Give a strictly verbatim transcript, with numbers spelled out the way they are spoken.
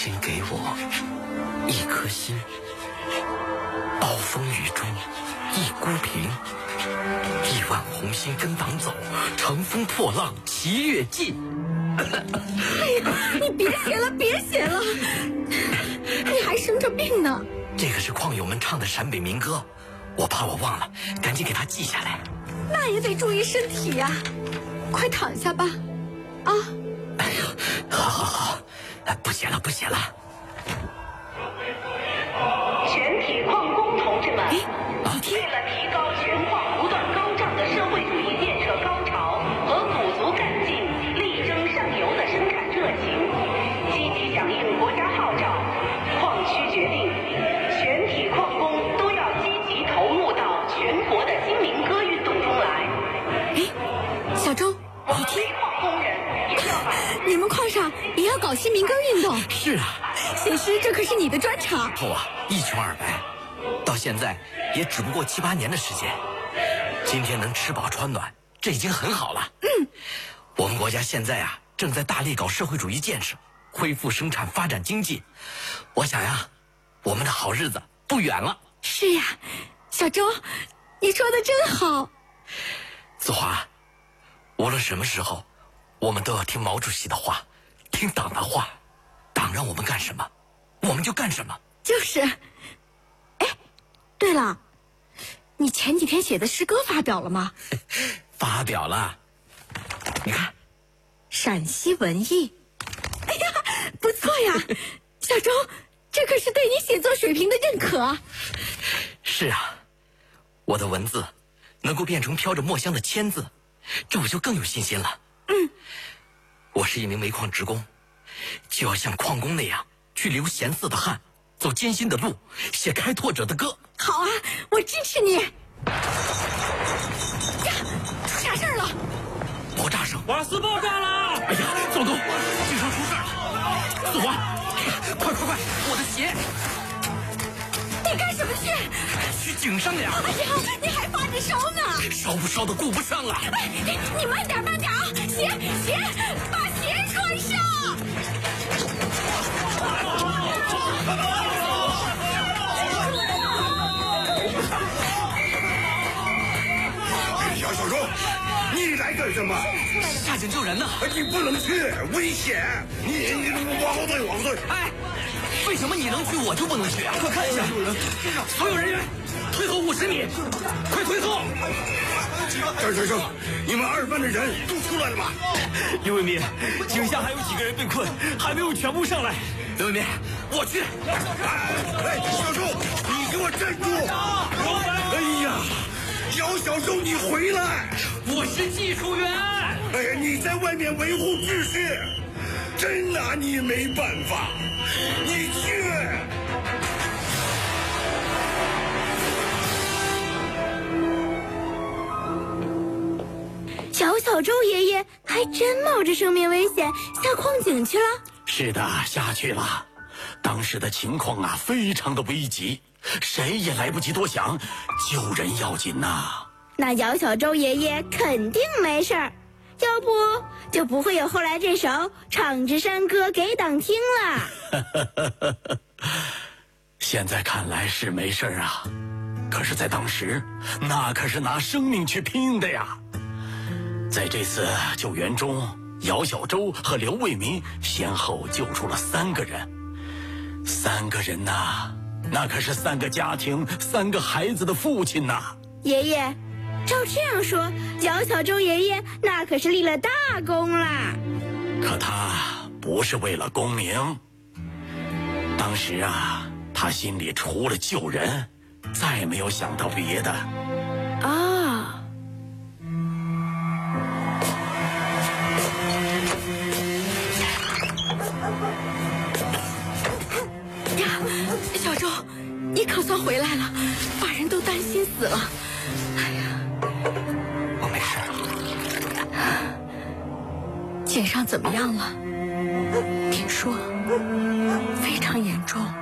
请给我一颗心，暴风雨中一孤萍，亿万红星跟党走，乘风破浪齐跃进。 哎呀，你别写了，别写了，你还生着病呢。 这个是矿友们唱的陕北民歌，我怕我忘了，赶紧给他记下来。 那也得注意身体呀、啊，快躺下吧。啊！ 哎呀，好好好，不写了不写了。 全体矿工同志们， 哎， 为了提高全矿不断高涨的社会主义建设高潮和鼓足干劲、力争上游的生产热情，积极响应国家号召，矿区决定，全体矿工都要积极投入到全国的新民歌运动中来。 哎，小周， 我们煤矿工人也要把你们矿上也要搞新民歌运动？ 是啊， 写诗这可是你的专长。 后啊，一穷二白，到现在也只不过七八年的时间。今天能吃饱穿暖，这已经很好了。 嗯， 我们国家现在啊，正在大力搞社会主义建设，恢复生产，发展经济。我想呀，我们的好日子不远了。 是呀，小周，你说的真好。 子华，无论什么时候，我们都要听毛主席的话，听党的话。党让我们干什么，我们就干什么。 就是。哎，对了，你前几天写的诗歌发表了吗？ 发表了，你看， 陕西文艺。哎呀，不错呀，小周，这可是对你写作水平的认可。 是啊，我的文字能够变成飘着墨香的签字，这我就更有信心了。 嗯， 我是一名煤矿职工，就要像矿工那样去流咸涩的汗，走艰辛的路，写开拓者的歌。 好啊，我支持你。呀，出啥事儿了？ 爆炸声！ 瓦斯爆炸了！ 哎呀，糟糕，经常出事儿了！子华，快快快，我的鞋！ 你干什么去？ 去井上呀！ 哎呀，你还发着烧呢！ 烧不烧的顾不上了。 哎，你你慢点慢点啊！鞋鞋，把鞋穿上。 小小周，你来干什么？ 下井救人呢！ 你不能去，危险！你你往后退，往后退！ 哎，为什么你能去，我就不能去啊？快看一下，所有人员退后五十米，快退后！ 张先生，你们二班的人都出来了吗？ 刘伟民，井下还有几个人被困，还没有全部上来。 刘伟民，我去！ 哎哎，小周，你给我站住！哎呀，姚小周，你回来！ 我是技术员。 哎呀，你在外面维护秩序，真拿你没办法。你去！ 小小周爷爷还真冒着生命危险下矿井去了。 是的，下去了。当时的情况啊，非常的危急，谁也来不及多想，救人要紧呐、啊。 那姚小周爷爷肯定没事儿，要不就不会有后来这首《唱支山歌给党听》了。 现在看来是没事啊，可是在当时，那可是拿生命去拼的呀。在这次救援中，姚小周和刘卫民先后救出了三个人，三个人呐、啊，那可是三个家庭、三个孩子的父亲呐、啊。 爷爷，照这样说，姚小周爷爷那可是立了大功啦。 可他不是为了功名，当时啊，他心里除了救人，再没有想到别的。 啊。小周，你可算回来了，把人都担心死了。哎呀， 我没事。 井上怎么样了？听说非常严重。